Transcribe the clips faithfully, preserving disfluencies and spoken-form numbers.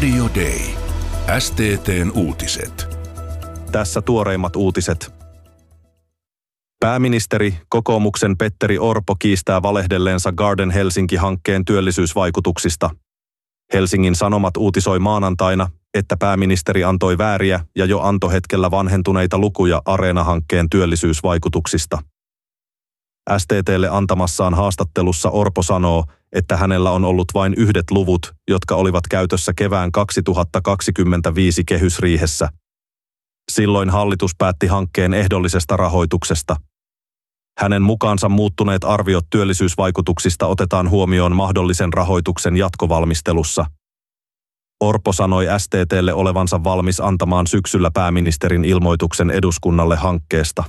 Radio Day. S T T:n uutiset. Tässä tuoreimmat uutiset. Pääministeri, kokoomuksen Petteri Orpo kiistää valehdelleensa Garden Helsinki-hankkeen työllisyysvaikutuksista. Helsingin Sanomat uutisoi maanantaina, että pääministeri antoi vääriä ja jo antohetkellä vanhentuneita lukuja Areena-hankkeen työllisyysvaikutuksista. S T T:lle antamassaan haastattelussa Orpo sanoo, että hänellä on ollut vain yhdet luvut, jotka olivat käytössä kevään kaksituhattakaksikymmentäviisi kehysriihessä. Silloin hallitus päätti hankkeen ehdollisesta rahoituksesta. Hänen mukaansa muuttuneet arviot työllisyysvaikutuksista otetaan huomioon mahdollisen rahoituksen jatkovalmistelussa. Orpo sanoi S T T:lle olevansa valmis antamaan syksyllä pääministerin ilmoituksen eduskunnalle hankkeesta.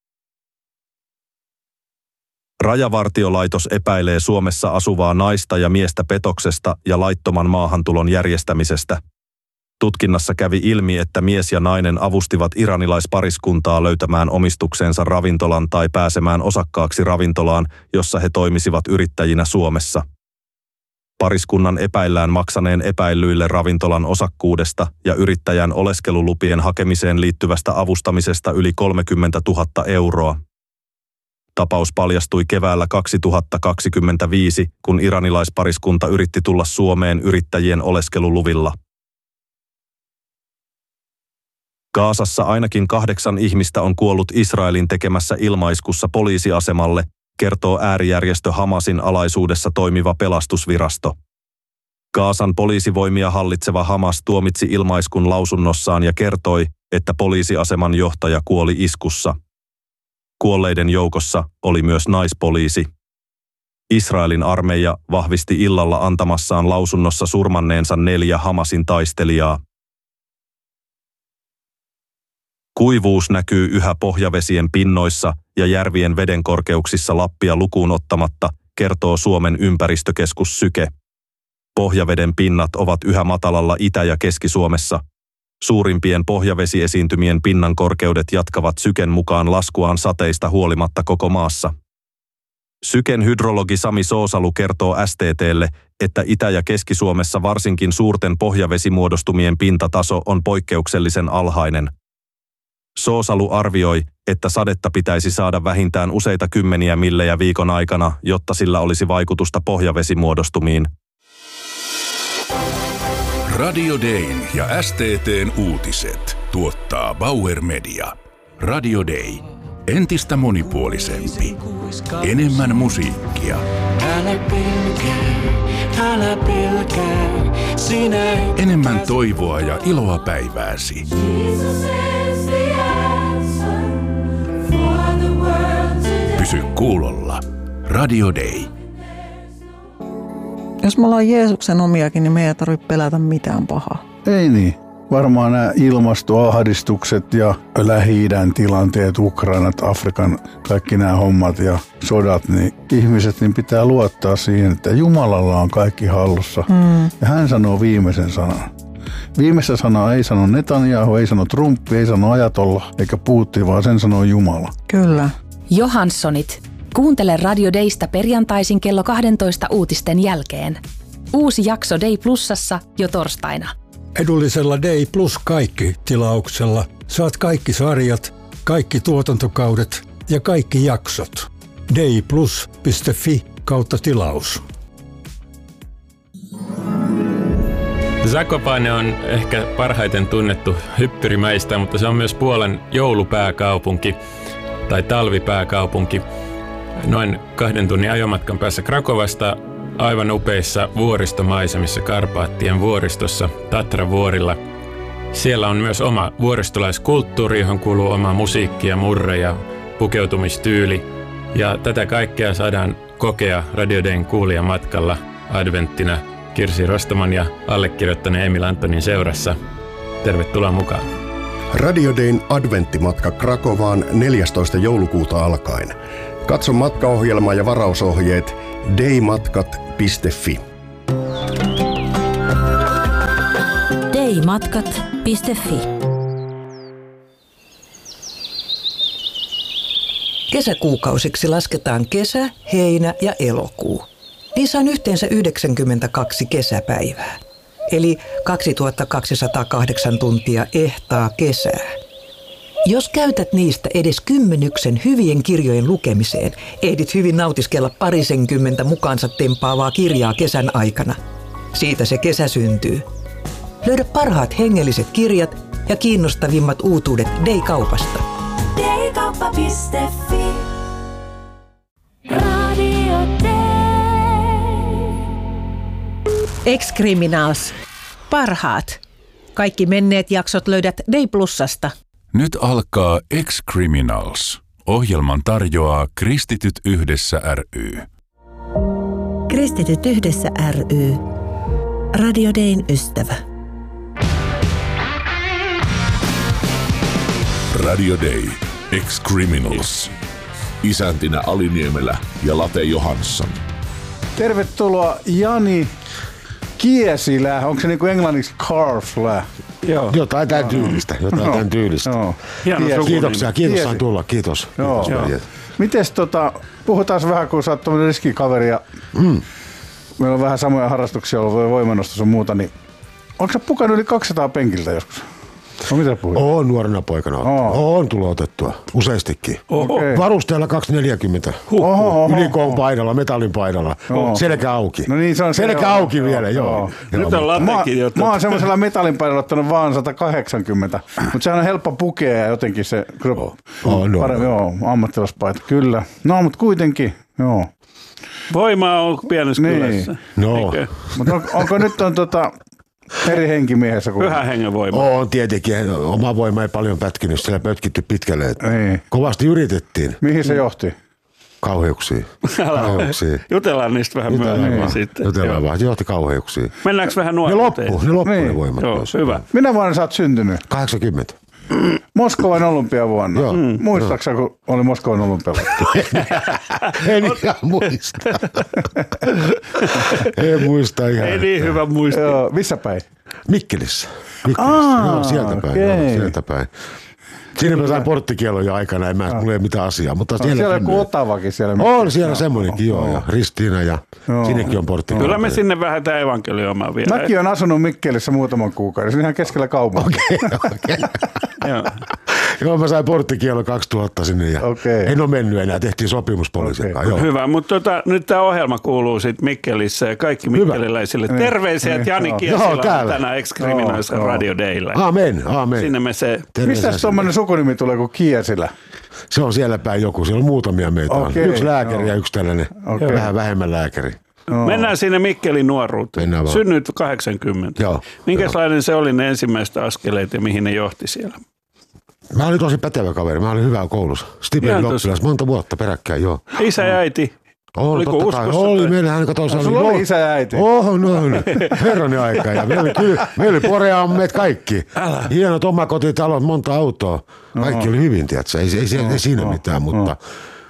Rajavartiolaitos epäilee Suomessa asuvaa naista ja miestä petoksesta ja laittoman maahantulon järjestämisestä. Tutkinnassa kävi ilmi, että mies ja nainen avustivat iranilaispariskuntaa löytämään omistukseensa ravintolan tai pääsemään osakkaaksi ravintolaan, jossa he toimisivat yrittäjinä Suomessa. Pariskunnan epäillään maksaneen epäillyille ravintolan osakkuudesta ja yrittäjän oleskelulupien hakemiseen liittyvästä avustamisesta yli kolmekymmentätuhatta euroa. Tapaus paljastui keväällä kaksituhattakaksikymmentäviisi, kun iranilaispariskunta yritti tulla Suomeen yrittäjien oleskeluluvilla. Gazassa ainakin kahdeksan ihmistä on kuollut Israelin tekemässä ilmaiskussa poliisiasemalle, kertoo äärijärjestö Hamasin alaisuudessa toimiva pelastusvirasto. Gazan poliisivoimia hallitseva Hamas tuomitsi ilmaiskun lausunnossaan ja kertoi, että poliisiaseman johtaja kuoli iskussa. Kuolleiden joukossa oli myös naispoliisi. Israelin armeija vahvisti illalla antamassaan lausunnossa surmanneensa neljä Hamasin taistelijaa. Kuivuus näkyy yhä pohjavesien pinnoissa ja järvien vedenkorkeuksissa Lappia lukuun ottamatta, kertoo Suomen ympäristökeskus Syke. Pohjaveden pinnat ovat yhä matalalla Itä- ja Keski-Suomessa. Suurimpien pohjavesiesiintymien pinnan korkeudet jatkavat Syken mukaan laskuaan sateista huolimatta koko maassa. Syken hydrologi Sami Soosalu kertoo S T T:lle, että Itä- ja Keski-Suomessa varsinkin suurten pohjavesimuodostumien pintataso on poikkeuksellisen alhainen. Soosalu arvioi, että sadetta pitäisi saada vähintään useita kymmeniä millejä viikon aikana, jotta sillä olisi vaikutusta pohjavesimuodostumiin. Radio Dayn ja S T T:n uutiset tuottaa Bauer Media. Radio Day. Entistä monipuolisempi. Enemmän musiikkia. Älä pelkää, älä pelkää, sinä Enemmän toivoa ja iloa päivääsi. Pysy kuulolla. Radio Day. Jos me ollaan Jeesuksen omiakin, niin me ei tarvitse pelätä mitään pahaa. Ei niin. Varmaan nämä ilmastoahdistukset ja Lähi-idän tilanteet, Ukrainat, Afrikan, kaikki nämä hommat ja sodat, niin ihmiset niin pitää luottaa siihen, että Jumalalla on kaikki hallussa. Mm. Ja hän sanoo viimeisen sanan. Viimeistä sanaa ei sano Netanyahu, ei sano Trump, ei sano Ajatolla eikä Putin, vaan sen sanoo Jumala. Kyllä. Johanssonit. Kuuntele Radio Daysta perjantaisin kello kahdentoista uutisten jälkeen. Uusi jakso Day Plusassa jo torstaina. Edullisella Day Plus kaikki -tilauksella saat kaikki sarjat, kaikki tuotantokaudet ja kaikki jaksot. dayplus piste fi kautta tilaus. Zakopane on ehkä parhaiten tunnettu hyppyrimäistä, mutta se on myös Puolan joulupääkaupunki tai talvipääkaupunki. Noin kahden tunnin ajomatkan päässä Krakovasta, aivan upeissa vuoristomaisemissa Karpaattien vuoristossa Tatra-vuorilla. Siellä on myös oma vuoristolaiskulttuuri, johon kuuluu oma musiikki ja murre ja pukeutumistyyli. Ja tätä kaikkea saadaan kokea Radio Dayn kuulijamatkalla adventtina Kirsi Rostaman ja allekirjoittaneen Emil Antonin seurassa. Tervetuloa mukaan. Radio Dayn adventtimatka Krakovaan neljästoista joulukuuta alkaen. Katso matkaohjelma ja varausohjeet daymatkat piste fi. daymatkat piste fi. Kesäkuukausiksi lasketaan kesä, heinä ja elokuu. Niissä on yhteensä yhdeksänkymmentäkaksi kesäpäivää. eli kaksituhattakaksisataakahdeksan tuntia ehtaa kesää. Jos käytät niistä edes kymmenyksen hyvien kirjojen lukemiseen, ehdit hyvin nautiskella parisenkymmentä mukaansa tempaavaa kirjaa kesän aikana. Siitä se kesä syntyy. Löydä parhaat hengelliset kirjat ja kiinnostavimmat uutuudet Day-kaupasta. Daykauppa piste fi. Radio Day. Ex-Criminals. Parhaat. Kaikki menneet jaksot löydät Day Plusasta. Nyt alkaa Ex-Criminals. Ohjelman tarjoaa Kristityt yhdessä ry. Kristityt yhdessä ry. Radio Dayn ystävä. Radio Day. Ex-Criminals. Isäntinä Ali Niemelä ja Late Johansson. Tervetuloa Jani Kiesilä. Onko se niin kuin englanniksi Carflä? Joo. Jotain tämän tyylistä. Jotain no. tämän tyylistä. No. Kiitoksia. Kiitos sain tulla. Kiitos. Joo. Kiitos. Mites tota, puhutaan vähän, kun sä oot tommoinen riskikaveri ja mm. meillä on vähän samoja harrastuksia ollut, voimannostus ja muuta, niin onko sä pukannut yli kaksisataa penkiltä joskus? No mitä puhuit? Oon nuorena poikana. Oh. Oon tullut otettua. Useastikin. Okay. Varusteella kaksisataaneljäkymmentä. Huh. Ylikoon paidalla, metallin paidalla. Oh. Selkä auki. No niin, se on Selkä se auki on. vielä, joo. joo. Nyt on latekin jo. Mä, mä oon semmoisella metallin paidalla ottanut vaan sata kahdeksankymmentä. Mutta sehän on helppo pukea ja jotenkin se... Oh. Oh, no. Paremmin, joo, ammattilaispaita, kyllä. No, mutta kuitenkin, joo. Voimaa on pienessä niin. kylässä. No. Mutta on, onko nyt on tota... eri henkimiehessä kuin... Pyhä hengen voima. On tietenkin. Oma voima ei paljon pätkinyt. Siellä pötkitty pitkälle. Ei. Kovasti yritettiin. Mihin se johti? Kauheuksiin. Kauheuksiin. Jutellaan niistä vähän Jutellaan myöhemmin vaan. sitten. Jutellaan vaan. Johti kauheuksiin. Mennäänkö vähän Ne nuoruuteen? loppu. Ne loppu niin. ne voimat. Joo, myös. hyvä. Minä vuonna sä oot syntynyt? kahdeksankymmentä. Moskovan olympiavuonna. Joo. Mm. Muistaaksä, kun oli Moskovan olympialla? En ihan muista. En muista ihan. Ei niin hyvä muisti. Joo, missä päin? Mikkelissä. Mikkelissä. Aa, joo, sieltä päin. okay. Joo, sieltä päin. Siinä mä sain porttikieloja aikana, en mä mulla ei mitään asiaa. Mutta no, siellä siellä on joku Otavakin siellä. On siellä semmoinenkin, joo. Ja Ristiina ja joo. Sinnekin on porttikielo. Kyllä me sinne vähän tämä evankelioimaan vielä. Mäkin olen asunut Mikkelissä muutaman kuukauden. Se on ihan keskellä kaupunkia. Okei, okei. Joo. Joo, mä sain porttikielo kaksituhatta sinne ja okay. En ole mennyt enää. Tehtiin sopimus poliisin kanssa. Okay. Hyvä, mutta tota, nyt tämä ohjelma kuuluu sitten Mikkelissä ja kaikki mikkeliläisille. Hyvä. Terveisiä, että Jani Kiesilä on tänään Ex-Criminals Radio Daylla. Amen, amen. Sinne me se... Mistä tuommoinen sukunimi tulee kuin Kiesilä? Se on siellä päin joku. Siellä on muutamia meitä. Okay. Yksi lääkäri no. ja yksi tällainen okay. vähän vähemmän lääkäri. No. Mennään sinne Mikkelin nuoruuteen. Synnyt kahdeksankymmentä. Joo. Minkälainen joo. se oli ne ensimmäiset askeleet ja mihin ne johti siellä? Mä olin tosi pätevä kaveri. Mä olin hyvä koulussa. Stipendioppilas monta vuotta peräkkäin, joo. Isä ja äiti? Oli, totta kai. Oli. Meillähän katossa. Sulla oli isä ja äiti? Oh, no, no. Herranen aika. Ja meillä oli, kyllä, meillä oli poreammeet kaikki. Älä. Hienot omakotitalot, monta autoa. Kaikki no. oli hyvin, tiedätkö? Ei, ei, no, ei siinä no, mitään, no. mutta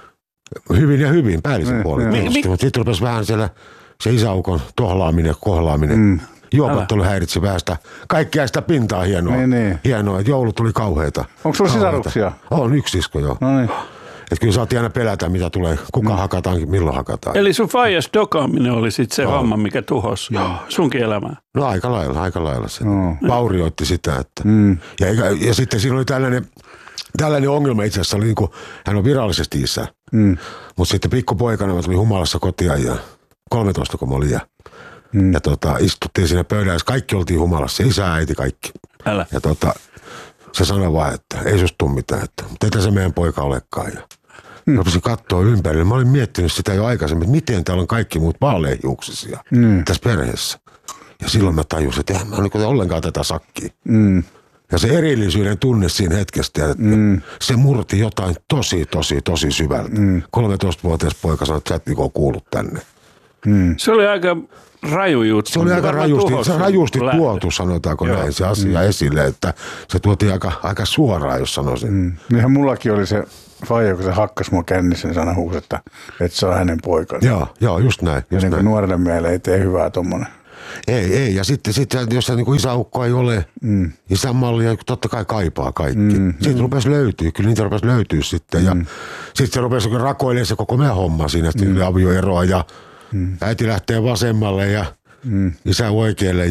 hyvin ja hyvin päällisin puolin. Mi- mi- mutta sitten rupesi vähän siellä se isäukon tohlaaminen, kohlaaminen. Mm. Juopattelu häiritsi vähän sitä, kaikkea sitä pintaa hienoa. Niin, niin. Hienoa, että joulut tuli kauheita. Onko sulla sisaruksia? On, yksi sisko joo. No niin. Että kyllä saatiin aina pelätä, mitä tulee, kuka mm. hakataan, milloin hakataan. Eli sun faijas dokaaminen oli sitten se no. homma, mikä tuhosi sunkin elämää? No aika lailla, aika lailla se. No. Vaurioitti sitä. Että. Mm. Ja, ja, ja sitten siinä oli tällainen, tällainen ongelma itse asiassa, oli niin kuin, hän on virallisesti isä. Mm. Mutta sitten pikkupoikana mä tulin humalassa kotiin ja kolmetoista kun mä olin ja, mm. ja tota, istuttiin siinä pöydässä, kaikki oltiin humalassa, isä, äiti, kaikki. Älä. Ja tota, se sanoi vaan, että ei susta tule mitään, että mutta se meidän poika olekaan. Ja mm. rupesin katsoa ympärille. Mä olin miettinyt sitä jo aikaisemmin, että miten täällä on kaikki muut vaaleahiuksisia mm. tässä perheessä. Ja silloin mä tajusin, että eihän mä ole ollenkaan tätä sakkia. Mm. Ja se erillisyyden tunne siinä hetkestä, että mm. se murti jotain tosi, tosi, tosi syvältä. Mm. kolmetoistavuotias poika sanoi, että sä et niinku kuullut tänne. Mm. Se oli aika raju juttu. Se oli aika rajusti, se rajusti tuotu, sanotaanko Joo. näin, se asia mm. esille, että se tuotiin aika, aika suoraan, jos sanoisin. Mm. Niinhän mullakin oli se faija, kun se hakkas mua kännissä, niin sana huusi, että, että se on hänen poikansa. Joo, joo, just näin. Just ja niin näin. Nuorelle miehelle ei tee hyvää tommonen. Ei, ei. Ja sitten, sitten jos se niin isäukko ei ole, mm. isänmallia totta kai kaipaa kaikki. Mm. Siitä mm. rupesi löytyä, kyllä niitä rupesi löytyä sitten. Mm. Ja sitten se rupesi rakoilemaan se koko meidän homma siinä, että mm. avioeroa ja mm. äiti lähtee vasemmalle ja mm. isä oikealle ja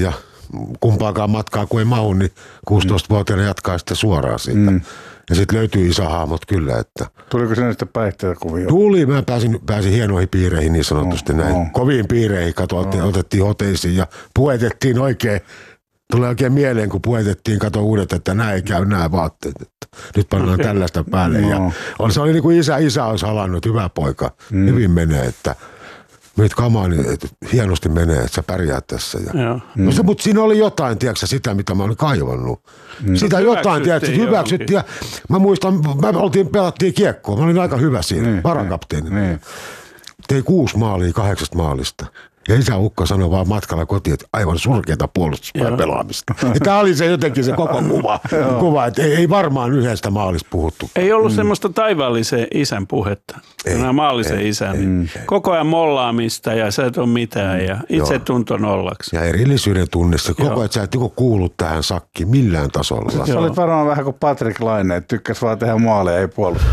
kumpaakaan matkaa kun ei mahu, niin kuusitoistavuotiaana jatkaa sitten suoraan siitä. Mm. Ja sitten löytyy isähahmot kyllä, että... Tuliko sinne sitten päihteitä kuvia? Tuli, mä pääsin, pääsin hienoihin piireihin niin sanotusti no, näin. No. Koviin piireihin, kato, no. otettiin hoteisiin ja puetettiin oikein. Tulee oikein mieleen, kun puetettiin, kato uudet, että nämä ei käy nämä vaatteet. Että nyt pannaan okay. tällaista päälle. No. Ja on, se oli niin kuin isä, isä olisi halannut, hyvä poika, mm. hyvin menee, että... Nyt kamaa, niin hienosti menee, että sä pärjäät tässä. Ja... No se, mutta siinä oli jotain, tiedätkö, sitä, mitä mä olin kaivannut. Mm. Sitä jotain, tiedätkö, hyväksyttiin. Ja mä muistan, mä oltiin, pelattiin kiekkoa. Mä olin aika hyvä siinä, mm. varakapteeni. Mm. Tein kuusi maalia kahdeksasta maalista. Ja isä Ukko sanoi vaan matkalla kotiin, että aivan surkeata puolustuspelin pelaamista. Ja tämä oli se jotenkin se koko kuva, kuva että ei, ei varmaan yhdestä maalista puhuttu. Ei ollut mm. semmoista taivaallisen isän puhetta, nämä maallisen ei, isän. Ei, mm. Koko ajan mollaamista ja sä et ole mitään ja itse tunto nollaksi. Ja erillisyyden tunnissa, koko ajan sä et kuulu tähän sakkiin millään tasolla. Sä olit varmaan vähän kuin Patrick Laine, että tykkäs vaan tehdä maaleja, ei puolustaa.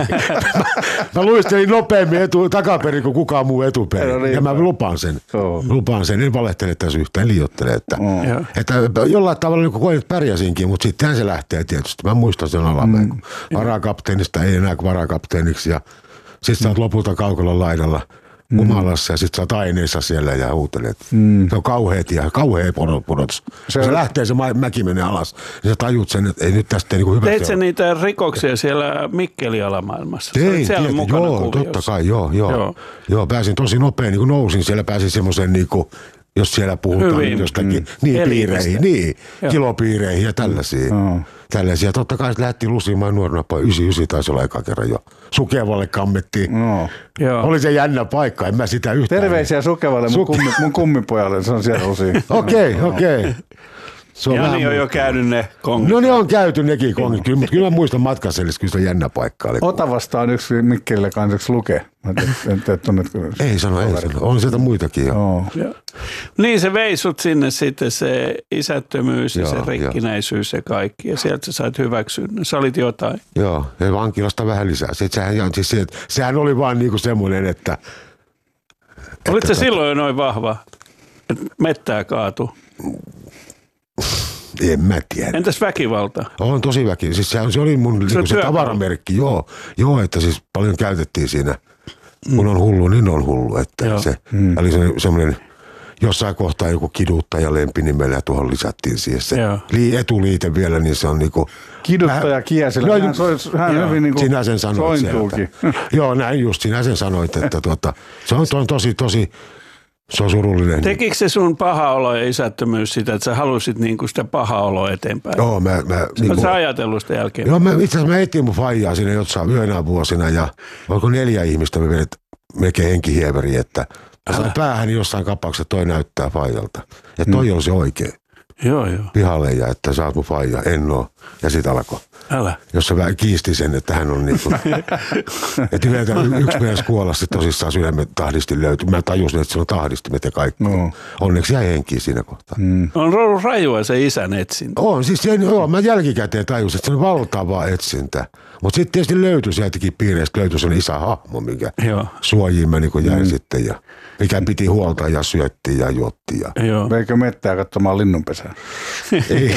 mä, mä luistelin nopeammin etu, takaperin kuin kukaan muu etuperin niin, ja mä lupaan sen. Oh. Lupaan sen, en valehtele tässä yhtään, liioittele, että, oh. että jollain tavalla niin koen, että pärjäsinkin, mutta sittenhän se lähtee tietysti. Mä muistan sen alamäen, mm. varakapteenista ei enää rakapteeniksi ja sit sä oot lopulta kaukalon laidalla mm. kumalassa ja sit sä oot aineissa siellä ja huutelet. Mm. Se on kauheet ja kauhea pudotus. Se, se lähtee, se mäki menee alas, niin sä tajut sen, että ei nyt tästä niin hyvä. Teit sä niitä rikoksia siellä Mikkeli-alamaailmassa? Tein, tietysti, joo, kuviossa. Totta kai, joo, joo. joo. Joo, pääsin tosi nopea, niin kun nousin, siellä pääsin semmoisen niin kuin, jos siellä puhutaan hyvin. Jostakin, mm. niin piireihin, niin, joo. kilopiireihin ja tällaisia. Mm. Tällaisia. Totta kai lähdettiin lusimaan nuorena pois. yhdeksänkymmentäyhdeksän taisi olla eka kerran jo. Sukevalle kammettiin. No. Oli se jännä paikka, en mä sitä yhtään. Terveisiä Sukevalle, mun, kummi, mun kummipojalle, se on siellä usein. Okei, okei. Jani on jo käynyt ne kongit. No ne on käyty nekin kongit, kyllä, mutta kyllä mä muistan matkassa, eli kyllä se on jännä paikka. Oli. Otavasta on yksi Mikkelillä kanssa yksi Luke. En tiedä, tunnetko. Ei sano, ei sano. On sieltä muitakin jo. Oh. Niin se vei sut sinne sitten se isättömyys ja joo, se rikkinäisyys jo. Ja kaikki. Ja sieltä sä sait hyväksynnän. Sä olit jotain. Joo, ja vankilasta vähän lisää. Sehän, siis se, sehän oli vaan niinku semmoinen, että... Olit sä silloin jo noin vahva, että mettää kaatu? En mä tiedä. Entäs väkivalta? On tosi väkivalta. Siis se, se oli mun se, se tavaramerkki. Joo, joo, että siis paljon käytettiin siinä. Mm. Kun on hullu, niin on hullu. Että se mm. oli semmoinen jossain kohtaa joku kiduttaja lempinimellä ja tuohon lisättiin siihen se lii, etuliite vielä, niin se on niinku... Kiduttaja Kiesellä. Hän, hän joo, hyvin niinku sinä sen sanoit sieltä. Joo, näin just. Sinä sen sanoit, että tuota, se on, on tosi, tosi... Se on surullinen. Tekikö se sun paha olo ja isättömyys sitä, että sä halusit niinku sitä paha oloa eteenpäin? Joo, mä... mä niin sä ajatellut sitä jälkeen? Joo, mä, itse asiassa mä etin mun faijaa siinä jossain yönä vuosina ja oliko neljä ihmistä me vedet melkein henkihieveriin, että mä sain päähäni jossain kapauksessa, toi näyttää faijalta. Ja toi mm. on se oikein. Joo, joo. Pihalle ja että sä oot mun faija, en oo. Ja sit alkoi. Älä. Jos se kiisti sen, että hän on niinku... että yleensä yksi mies kuolla sitten tosissaan sydämen tahdistin löytyi. Mä tajusin, että se on tahdistimet ja kaikki. No. Onneksi jäi henkiin siinä kohtaa. Mm. On ollut rajua se isän etsintä. On, siis sen, joo, mä jälkikäteen tajusin, että se on valtava etsintä. Mutta sitten tietysti löytyi sieltäkin piireistä, löytyi sen isähahmo, mikä suojiin mä niin jäin mm. sitten. Ja mikä piti huolta ja syöttiin ja juottiin. Ja... Veikö mettää katsomaan linnunpesää? Ei.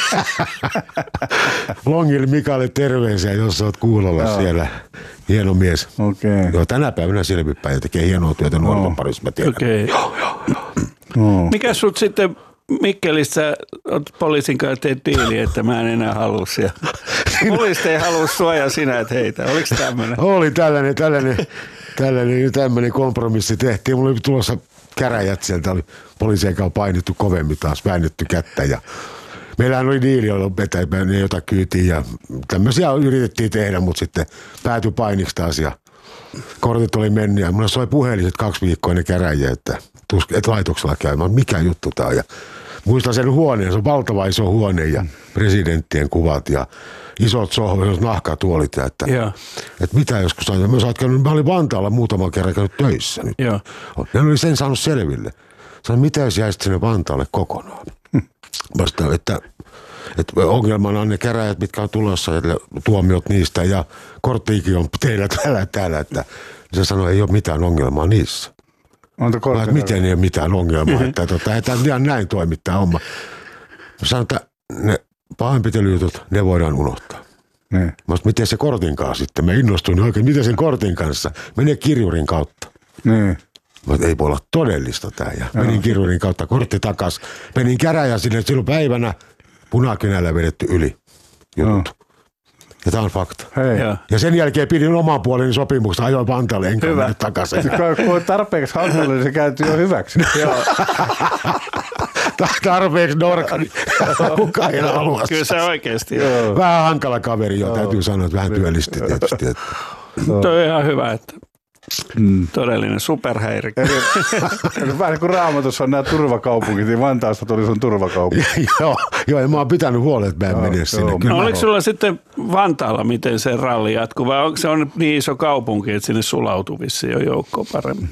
Longille Mikalle terveisiä, jos olet kuulolla joo. siellä. Hieno mies. Okay. Joo, tänä päivänä selvipäin ja tekee hienoa työtä nuorten parissa, mä tiedän. Okay. Joo, joo, joo. No. Mikä sut sitten Mikkelissä poliisin kanssa teet diili, että mä en enää halua siellä? Poliisit ei halua sua ja sinä et heitä. Oliko tämmöinen? Oli tällainen, tällainen, tällainen, tämmöinen kompromissi tehtiin. Mulla oli tulossa käräjät sieltä, oli poliisien kanssa painittu kovemmin taas, väännetty kättä ja meillähän oli diili, jolla ne jota kyytiin ja tämmöisiä yritettiin tehdä, mutta sitten päätyi painiksi taas ja kortit oli mennyt ja mulla soi puheliset kaksi viikkoa ne käräjiä, että et laitoksella käymään, mikä juttu tää on. Ja muistan sen huoneen, se on valtava iso huone ja presidenttien kuvat ja isot sohvat, nahkatuolit. Ja että, että mitä joskus sanoin, mä, käynyt, mä olin Vantaalla muutaman kerran käynyt töissä nyt. Ja ne oli sen saanut selville. Sanoin, mitä jos jäisit sinne Vantaalle kokonaan? Vastaan, että, että ongelmana on ne käräjät, mitkä on tulossa, ja tuomiot niistä ja korttiikin on teillä täällä täällä. Että se sanoi, ei ole mitään ongelmaa niissä. Mä, miten ei ole mitään ongelmaa, että tota, ei tämä ihan näin toimittaa homma. Mä sanon, että ne pahoinpitelyjutut, ne voidaan unohtaa. Niin. Mä sanoin, miten se kortin kanssa sitten? Mä innostuin oikein, miten sen kortin kanssa? Menee kirjurin kautta. Niin. Mä ei voi olla todellista tää. Ja menin kirjurin kautta, kortti takas. Menin käräjään sinne silloin päivänä punakynällä vedetty yli jutut. Ja tää on fakta. Hei. Ja sen jälkeen pidin oman puoleni sopimuksen, ajoin Vantaalle enkä mennyt takaisin. Kun on tarpeeksi hankala, niin se käyty jo hyväksi. Tarpeeksi norka, niin kukaan ei halua. Kyllä se oikeasti. Vähän hankala kaveri jo, täytyy sanoa, että vähän työllisti tietysti. Tuo on ihan hyvä, että mm. todellinen superhäirikkö. Vähän niin kuin Raamatussa on nämä turvakaupungit, niin Vantaasta tuli sun turvakaupunki. joo, joo, ja mä oon pitänyt huolen, että mä en mene sinne. No, oliko sulla sitten Vantaalla, miten se ralli jatkuu, vai onko se on niin iso kaupunki, että sinne sulautuu vissiin jo joukkoon paremmin?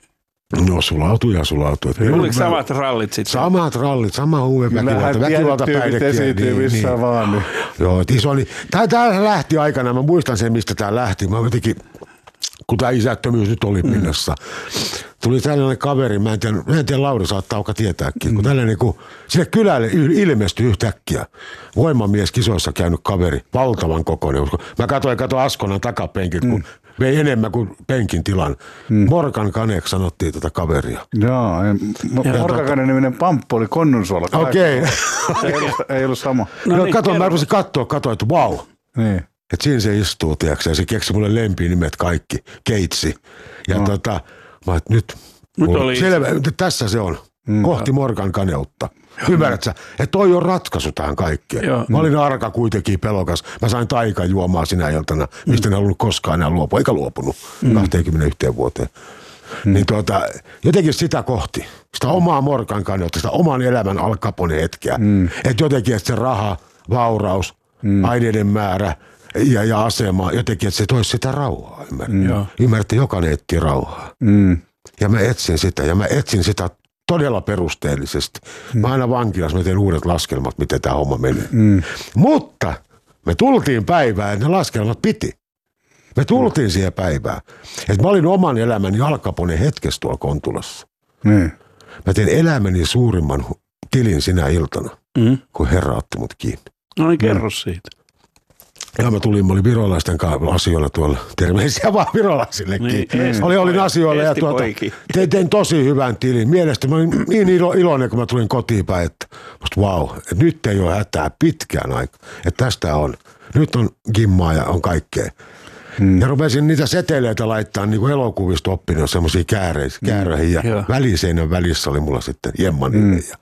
No sulautuu ja sulautuu. Oliko samat rallit sitten? Samat rallit, sama huumeväkivalta, väkivalta päihdekieltä. Niin, missä niin. vaan. Niin. Joo, iso oli. Tää lähti aikana, mä muistan sen, mistä tää lähti. Mä jotenkin, kun tää isättömyys nyt oli pinnassa. Tuli tällainen kaveri, mä en tiedä, mä en tiedä Lauri saattaa auka tietääkin, mm. kun tällainen, kun sinne kylälle ilmestyi yhtäkkiä voimamies kisoissa käynyt kaveri, valtavan kokoinen. Mä katsoin, katsoin Askonan takapenkit, kun mm. vei enemmän kuin penkin tilan. Mm. Morgan Kanek sanottiin tätä kaveria. Joo, Morgan Kanek niminen pamppu oli Konnunsuola. Okei. Okay. ei, ollut, ei ollut sama. No, no niin, katsoin, mä rupesin katsoa, katsoin, että vau. Wow. Niin. Että siinä se istuu, tiiäksä, ja se keksi mulle lempinimet kaikki, Keitsi. Ja no. tota, mä et nyt, nyt oli... selvä, tässä se on, mm. kohti Morgan Kaneutta. Ymmärrät sä, että toi on ratkaisu tähän kaikkeen. Joo. Mä olin arka kuitenkin pelokas. Mä sain taikan juomaa sinä iltana, mistä mm. en halunnut koskaan enää luopua, eikä luopunut mm. kaksikymmentäyksi vuoteen. Mm. Niin tuota, jotenkin sitä kohti, sitä omaa Morgan Kaneutta, sitä oman elämän Al Capone hetkeä. Mm. Että jotenkin, että se raha, vauraus, mm. aineiden määrä ja, ja asema, jotenkin, että se toisi sitä rauhaa. Ymmärrät, mm. että jokainen etsii rauhaa. Mm. Ja mä etsin sitä, ja mä etsin sitä todella perusteellisesti. Mm. Mä aina vankilassa, mä teen uudet laskelmat, miten tämä homma menee. Mm. Mutta me tultiin päivään, että ne laskelmat piti. Me tultiin mm. siihen päivään. Että mä olin oman elämäni Al Capone hetkessä tuolla Kontulassa. Mm. Mä tein elämäni suurimman tilin sinä iltana, mm. kun Herra otti mut kiinni. No niin, kerro siitä. Ja mä tulin, mä olin virolaisten kanssa asioilla tuolla. Terveisiä vaan virolaisillekin. Niin, mm. oli, olin asioilla ja tuota, tein, tein tosi hyvän tilin. Mielestäni mä olin niin ilo, iloinen, kun mä tulin kotiin päin, että musta vau, wow, että nyt ei ole hätää pitkään aikaa. Että tästä on. Nyt on gimmaa ja on kaikkea. Mm. Ja rupesin niitä seteleitä laittaa niin kuin elokuvista oppinut semmoisia kääröihin. Ja mm. väliseinän välissä oli mulla sitten Jemmanille. Mm. Ja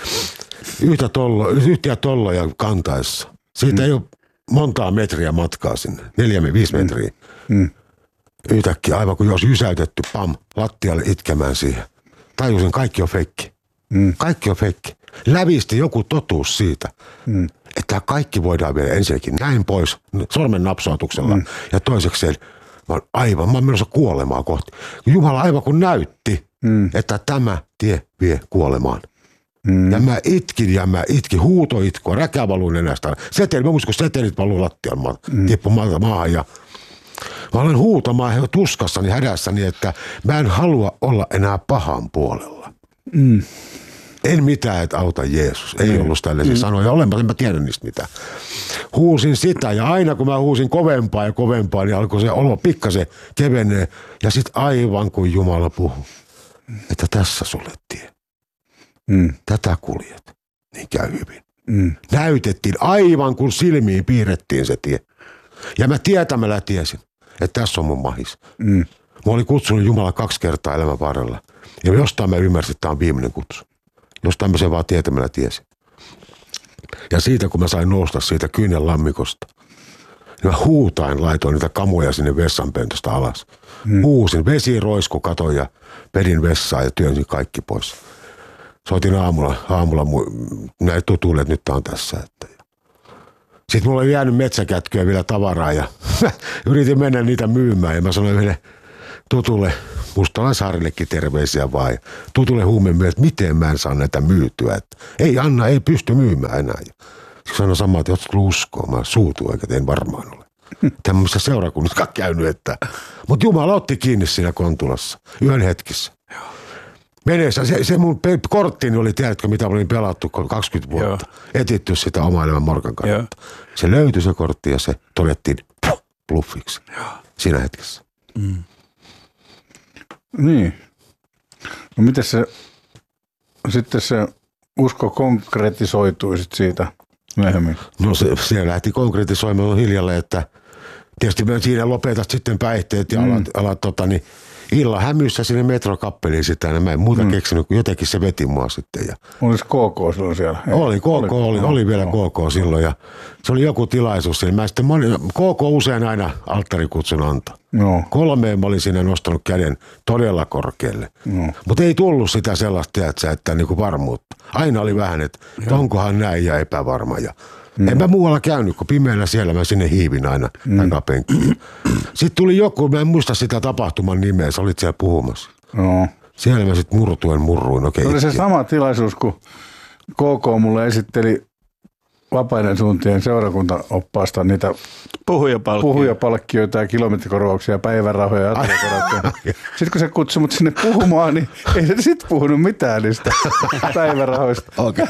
yhtä tollo, yhtä tolloja kantaessa. Siitä mm. ei ole montaa metriä matkaa sinne, neljä, viisi metriä. Mm. Yhtäkkiä aivan kuin jos ysäytetty, pam, lattialle itkemään siihen. Tajusin, kaikki on feikki. Mm. Kaikki on feikki. Lävisti joku totuus siitä, mm. että kaikki voidaan viedä ensinnäkin näin pois sormen napsautuksella. Mm. Ja toisekseen, mä oon aivan, mä oon menossa kuolemaa kohti. Jumala aivan kun näytti, mm. että tämä tie vie kuolemaan. Mm. Ja mä itkin ja mä itkin, huutoitkua, räkä valuu nenästä. Seteli, mä muistin, kun setelit valuu lattian, mm. tippu maahan ja mä olen huutamaan tuskassani, hädässäni, että mä en halua olla enää pahan puolella. Mm. En mitään, että auta Jeesus. Ei mm. ollut tällaisia mm. sanoja. Olenpa, en mä tiedä niistä mitään. Huusin sitä ja aina kun mä huusin kovempaa ja kovempaa, niin alkoi se olo pikkasen kevenee. Ja sit aivan kuin Jumala puhui, että tässä sulle tie. Mm. Tätä kuljet, niin käy hyvin. Mm. Näytettiin aivan kuin silmiin piirrettiin se tie. Ja mä tietämällä tiesin, että tässä on mun mahis. Mm. Mä olin kutsunut Jumala kaksi kertaa elämän varrella. Ja jostain mä ymmärsin, että tämä on viimeinen kutsu. Jostain mä sen vaan tietämällä tiesin. Ja siitä, kun mä sain nousta siitä kyynel lammikosta, niin mä huutain laitoin niitä kamuja sinne vessanpöntöstä alas. Mm. Huusin, vesi roisku katoin ja pedin vessaan ja työnsin kaikki pois. Soitin aamulla, aamulla näin tutuille, että nyt tää on tässä. Sitten mulla oli jäänyt metsäkätkyä vielä tavaraa ja yritin mennä niitä myymään. Ja mä sanoin yhdelle tutulle, Mustalaisharillekin terveisiä vaan. Tutulle huumemyyjä, että miten mä en saa näitä myytyä. Että ei Anna, ei pysty myymään enää. Sitten sanoin samaa, että ootko uskoa, mä suutuin, eikä en varmaan ole. Tämmöisessä seurakunnassa käynyt, että... Mutta Jumala otti kiinni siinä Kontulassa, yhden hetkissä. veneessä. Se, se mun pe- korttini oli, tiedätkö mitä olin pelattu kaksikymmentä vuotta. Joo. Etitty sitä omaa elämän Morgan kannalta. Se löytyi se kortti ja se todettiin bluffiksi Joo. siinä hetkessä. Mm. Niin. No miten se, sitten se usko konkretisoitui sit siitä myöhemmin? No se, se lähti konkretisoimaan hiljalle, että tietysti mä siinä lopetat sitten päihteet ja mm. alat, alat tota, niin, illan hämyssä sinne metrokappeliin sitä, ja mä en muuta mm. keksinyt, kun jotenkin se veti mua sitten. Ja olis K K silloin siellä? Oli, K K oli, oli, oli vielä no. K K silloin, ja se oli joku tilaisuus siellä. Mä sitten, mä olin, K K usein aina alttarikutsun antaa. No. Kolmeen mä olin siinä nostanut käden todella korkealle. No. Mutta ei tullut sitä sellaista, tiedätkö, että niinku varmuutta. Aina oli vähän, että onkohan näin ja epävarma. Ja mm. en mä muualla käynyt, kun pimeällä siellä mä sinne hiivin aina mm. takapenkkiin. Sitten tuli joku, mä en muista sitä tapahtuman nimeä, sä olit siellä puhumassa. No. Siellä mä sitten murtuen murruin. Okay, se oli se sama tilaisuus, kun K K mulle esitteli vapaiden suuntien seurakuntaoppaasta niitä puhujapalkkioita, puhujapalkkioita ja kilometrikorvauksia ja päivärahoja ja ateriakorvauksia. Sitten kun se kutsui mut sinne puhumaan, niin ei se sitten puhunut mitään niistä päivärahoista. Okay.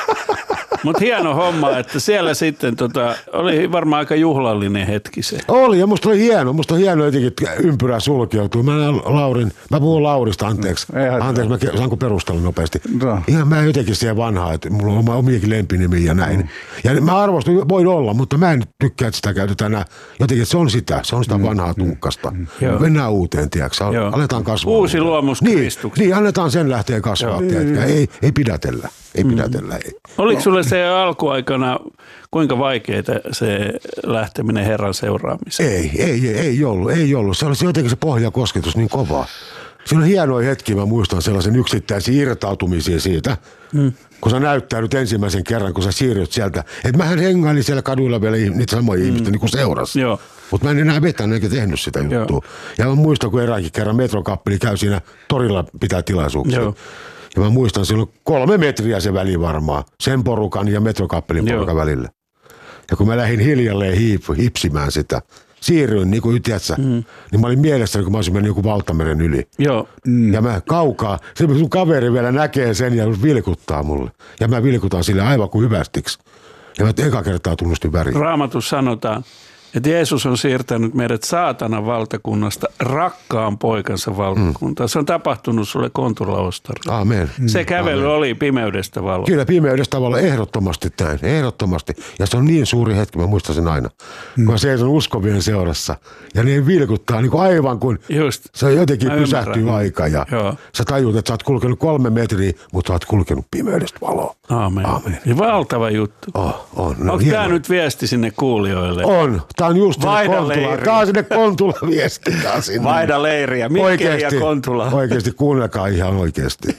Mutta hieno homma, että siellä sitten tota, oli varmaan aika juhlallinen hetki se. Oli ja musta oli hieno. Musta on hieno jotenkin, että ympyrä sulkeutui. Mä näen Laurin, mä puhun Laurista, anteeksi. No, anteeksi, mä saanko perustella nopeasti. No. Ihan mä jotenkin siihen vanhaa, että mulla on oma omiakin lempinimiä ja näin. Mm. Ja mä arvostan, voin olla, mutta mä en tykkää, että sitä käytetään enää. Jotenkin se on sitä, se on sitä vanhaa tunkkasta. Mm. Mennään uuteen, tiedätkö? Aletaan kasvaa. Uusi luomus Kristuksen. Niin, niin, annetaan sen lähteä kasvaa, tiedätkö? Ei, ei pidätellä. Ei pidätellä. Ei. Oliko sulle se alkuaikana, kuinka vaikeaa se lähteminen Herran seuraamiseen? Ei, ei, ei ollut, ei ollut. Se oli jotenkin se pohjakosketus niin kovaa. Se on hienoja hetkiä, mä muistan sellaisen yksittäisiä irtautumisia siitä, mm. kun sä näyttäydyt ensimmäisen kerran, kun sä siirryt sieltä. Että mähän hengailin siellä kaduilla vielä niitä samoja mm. ihmistä niin kuin seurasi. Mutta mä en enää vetänyt eikä tehnyt sitä juttua. Joo. Ja mä muistan, kun eräänkin kerran metrokappeli käy siinä torilla pitää tilaisuuksia. Joo. Ja mä muistan silloin kolme metriä se väli varmaan, sen porukan ja metrokappelin porukan välillä. Ja kun mä lähdin hiljalleen hiip- hipsimään sitä, siirryin niin kuin ytiätsä, mm. niin mä olin mielessäni, kun mä olisin mennyt joku valtameren yli. Joo. Mm. Ja mä kaukaa, se sun kaveri vielä näkee sen ja vilkuttaa mulle. Ja mä vilkutan sille aivan kuin hyvästiksi. Ja mä eka kertaa tunnustin väriin. Raamatussa sanotaan, että Jeesus on siirtänyt meidät saatanan valtakunnasta rakkaan poikansa valtakuntaan. Mm. Se on tapahtunut sulle Kontula-Ostarilla. Aamen. Se kävely Aamen. Oli pimeydestä valoa. Kyllä pimeydestä valoa, ehdottomasti näin, ehdottomasti. Ja se on niin suuri hetki, mä muistan sen aina. Mm. Kun mä seison uskovien seurassa ja ne vilkuttaa niin kuin aivan kuin Just. Se jotenkin pysähtyy aika. Ja Joo. sä tajut, että sä oot kulkenut kolme metriä, mutta sä oot kulkenut pimeydestä valoa. Aamen. Aamen. Ja valtava juttu. Oh, on. No, onko tämä nyt viesti sinne kuulijoille? On. Tämä on just sinne Kontula. Tämä on sinne Kontula viesti. Vaihda leiriä. Mikkeli ja Kontula. Oikeasti, kuunnelkaa ihan oikeasti.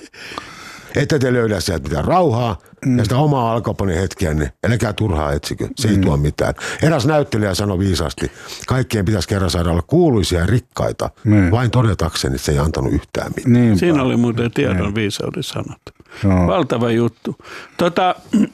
Ette te löydä sieltä mitään rauhaa mm. ja sitä omaa alkoponin hetkeä, niin älkää turhaa etsikö. Se ei mm. tuo mitään. Eräs näyttelijä sanoi viisaasti, kaikkien pitäisi kerran saada olla kuuluisia ja rikkaita, mm. vain todetakseni, että se ei antanut yhtään mitään. Niinpä. Siinä oli muuten tiedon mm. viisauden sanat. No. Valtava juttu. Tota...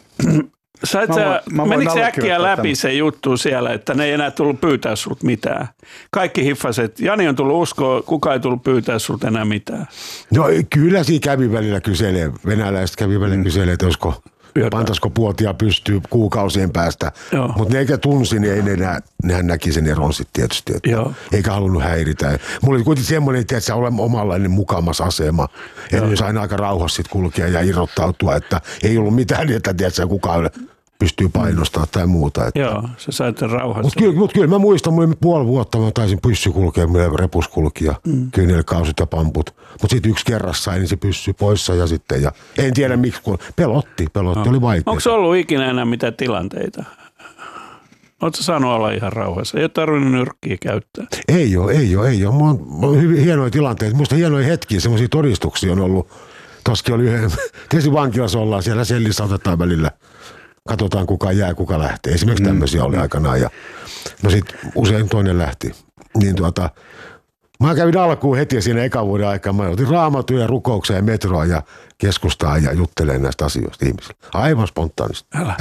Sä, sä, menikö se äkkiä läpi tämän. Se juttu siellä, että ne ei enää tullut pyytää sulta mitään? Kaikki hiffaset, Jani on tullut uskoa, kukaan ei tullut pyytää sulta enää mitään. No kyllä siinä kävi välillä kyselee, venäläiset kävi välillä mm. kyselee, että olisiko, pantaisiko puotia pystyy kuukausien päästä. Mutta ne eikä tunsi, niin ei ne enää, nehän näki sen eron sitten tietysti, että eikä halunnut häiritä. Mulla oli kuitenkin semmoinen, että sä olemme omanlainen mukamas asema. Että ne sain aika rauhassa sitten kulkea ja irrottautua, että ei ollut mitään, että tiedätkö, kukaan pystyy painostamaan tai muuta. Että. Joo, sä sait sen rauhassa. Mutta kyllä, mut kyllä mä muistan, mulla oli puoli vuotta, mä taisin pyssy kulkea, mulla repus kulki ja mm. kyynelkausut ja pamput. Mutta sitten yksi kerras sai, niin se pyssy poissa ja sitten, ja en tiedä miksi, kun pelotti, pelotti, no. oli vaikea. Onko ollut ikinä enää mitään tilanteita? Oletko saanut olla ihan rauhassa? Ei ole tarvinnut nyrkkiä käyttää. Ei ole, ei ole, ei ole. Mulla on, mulla on hyvin hienoja tilanteita. Musta hienoja hetkiä, semmoisia todistuksia on ollut. Toskin oli yhden, tietysti vankilassa ollaan, siellä sellissä otetaan välillä. Katsotaan kuka jää, kuka lähtee. Esimerkiksi tämmöisiä oli aikanaan. Ja, no sit usein toinen lähti. Niin tuota, mä kävin alkuun heti siinä ekan vuoden aikaa. Mä otin raamatuja, rukouksia ja metroa ja keskustaa ja juttelen näistä asioista ihmisille. Aivan spontaanisti. Älä.